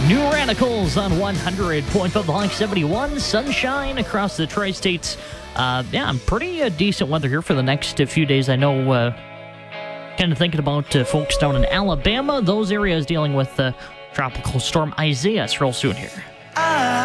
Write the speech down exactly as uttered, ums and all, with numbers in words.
New Radicals on one hundred point five, Hawk seventy-one. Sunshine across the tri-states. Uh, yeah, pretty uh, decent weather here for the next uh, few days. I know, uh, kind of thinking about uh, folks down in Alabama. Those areas dealing with uh, Tropical Storm Isaias real soon here.